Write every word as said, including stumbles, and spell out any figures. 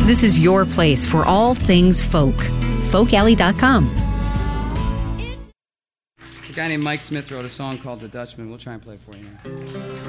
This is your place for all things folk. folk alley dot com. A guy named Mike Smith wrote a song called The Dutchman. We'll try and play it for you now.